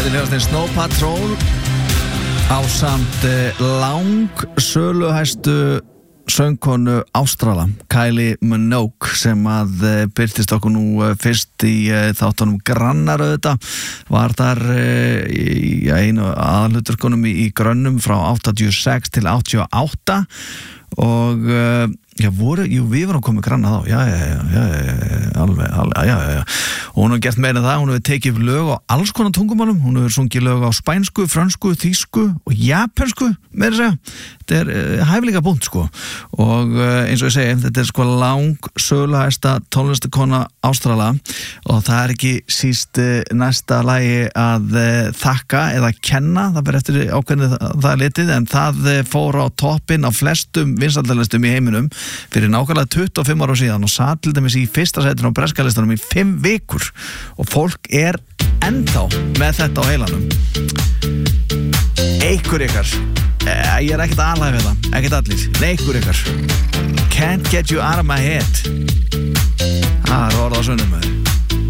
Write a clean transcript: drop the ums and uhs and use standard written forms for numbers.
Þetta er hljóðastinn Snow Patrol ásamt langsöluhæstu söngkonu Ástrala, Kylie Minogue, sem að birtist okkur nú fyrst í þáttunum Grannar auðvitað, var þar í einu aðalhlutverkunum í Grönnum frá 86 til 88 og við varum komið Granna þá, alveg, og hún hefur gert meira en það, hún hefur tekið upp lög á alls konar tungumálum, hún hefur sungið lög á spænsku, frönsku, þýsku og japansku, meira að segja, þetta er hæfilega búnt sko, og eins og ég segi, þetta er sko langsöluhæsta tónlistakona Ástrala og það er ekki síst næsta lagi að þakka eða kenna, það ber eftir ákveðinu það er litið, en það fór á toppinn á flestum vinsældarlistum í heiminum fyrir nákvæmlega 25 ára síðan og satt til dæmis í fyrsta sætinu á breska listanum í 5 vikur og fólk er ennþá með þetta á heilanum. Einhver ykkar, ég er ekkert aðlæg við það, ekkert allir, einhver ykkar. Can't get you out of my head. Það er orða á sunnum með þér.